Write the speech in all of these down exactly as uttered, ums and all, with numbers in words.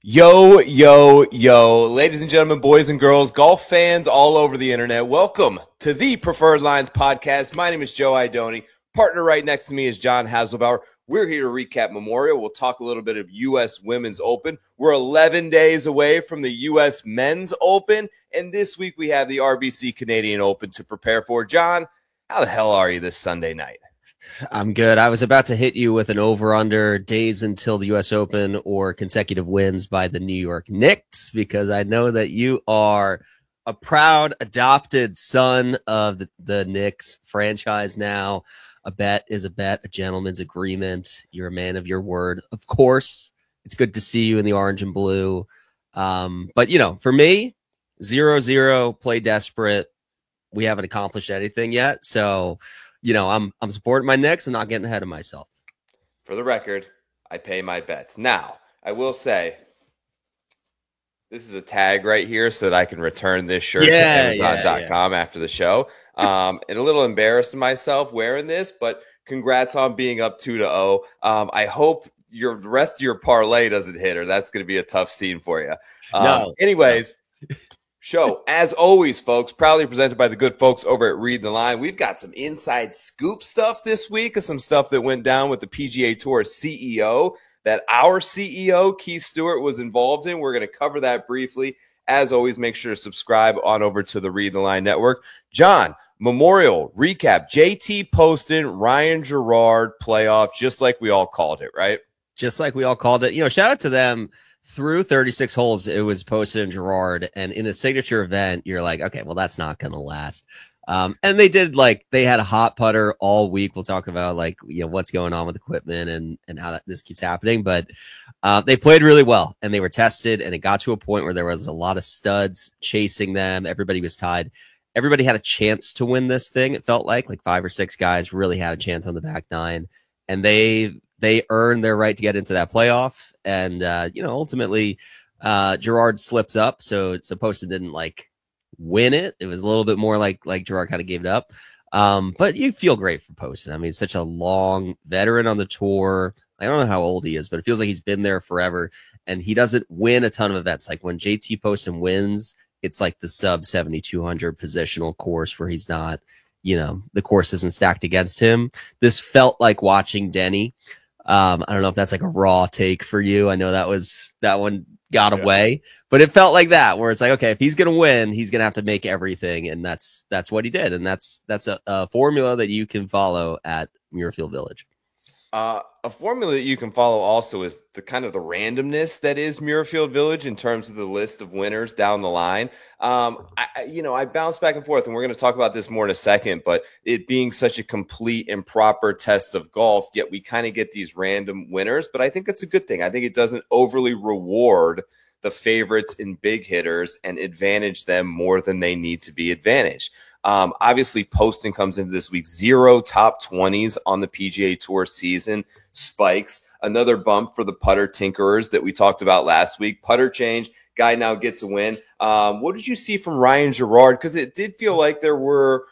Yo, yo, yo, ladies and gentlemen, boys and girls, golf fans all over the internet, welcome to the Preferred Lines podcast. My name is Joe Idoni. Partner right next to me is John Haselbauer. We're here to recap Memorial. We'll talk a little bit of U S Women's Open. We're eleven days away from the U S Men's Open, and this week we have the R B C Canadian Open to prepare for. John, how the hell are you this Sunday night? I'm good. I was about to hit you with an over-under days until the U S Open or consecutive wins by the New York Knicks, because I know that you are a proud adopted son of the, the Knicks franchise now. A bet is a bet, a gentleman's agreement. You're a man of your word. Of course, it's good to see you in the orange and blue. Um, but, you know, for me, zero zero, play desperate. We haven't accomplished anything yet, so... You know, I'm I'm supporting my Knicks and not getting ahead of myself. For the record, I pay my bets. Now, I will say, this is a tag right here so that I can return this shirt yeah, to Amazon dot com yeah, yeah. after the show. Um, and a little embarrassed of myself wearing this, but congrats on being up two to oh. Um, I hope your the rest of your parlay doesn't hit, or that's going to be a tough scene for you. Um, No. Anyways. No. Show, as always, folks, proudly presented by the good folks over at Read the Line. We've got some inside scoop stuff this week, some stuff that went down with the P G A Tour C E O that our C E O, Keith Stewart, was involved in. We're going to cover that briefly. As always, make sure to subscribe on over to the Read the Line Network. John, Memorial recap, J T Poston, Ryan Gerard playoff, just like we all called it, right? Just like we all called it. You know, shout out to them. Through thirty-six holes, it was Poston and Gerard, and in a signature event, you're like, okay, well, that's not going to last. Um, and they did, like, they had a hot putter all week. We'll talk about, like, you know, what's going on with equipment and, and how that, this keeps happening. But uh, they played really well, and they were tested, and it got to a point where there was a lot of studs chasing them. Everybody was tied. Everybody had a chance to win this thing, it felt like. Like, five or six guys really had a chance on the back nine, and they they earned their right to get into that playoff. And, uh, you know, ultimately, uh, Gerard slips up. So, so Poston didn't like win it. It was a little bit more like, like Gerard kind of gave it up. Um, but you feel great for Poston. I mean, such a long veteran on the tour. I don't know how old he is, but it feels like he's been there forever. And he doesn't win a ton of events. Like when J T Poston wins, it's like the sub seventy-two hundred positional course where he's not, you know, the course isn't stacked against him. This felt like watching Denny. Um, I don't know if that's like a raw take for you. I know that was that one got yeah. away, but it felt like that where it's like, okay, if he's going to win, he's going to have to make everything. And that's, that's what he did. And that's, that's a, a formula that you can follow at Muirfield Village. Uh, a formula that you can follow also is the kind of the randomness that is Muirfield Village in terms of the list of winners down the line. Um, I, you know, I bounce back and forth, and we're going to talk about this more in a second, but it being such a complete and proper test of golf, yet we kind of get these random winners, but I think it's a good thing. I think it doesn't overly reward the favorites and big hitters and advantage them more than they need to be advantaged. Um, obviously, Poston comes into this week, zero top twenties on the P G A Tour season, spikes. Another bump for the putter tinkerers that we talked about last week. Putter change, guy now gets a win. Um, what did you see from Ryan Gerard? Because it did feel like there were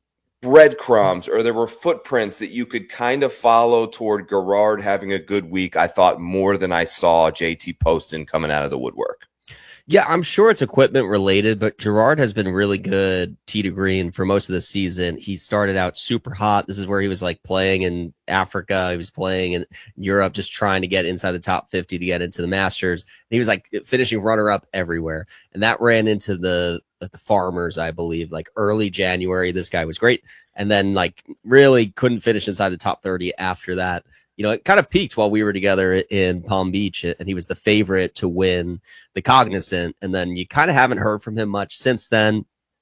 breadcrumbs or there were footprints that you could kind of follow toward Gerard having a good week, I thought, more than I saw J T Poston coming out of the woodwork. Yeah, I'm sure it's equipment related, but Gerard has been really good tee to green for most of the season. He started out super hot. This is where he was like playing in Africa. He was playing in Europe, just trying to get inside the top fifty to get into the Masters. And he was like finishing runner up everywhere. And that ran into the, the Farmers, I believe, like early January. This guy was great. And then like really couldn't finish inside the top thirty after that. You know, it kind of peaked while we were together in Palm Beach, and he was the favorite to win the Cognizant. And then you kind of haven't heard from him much since then.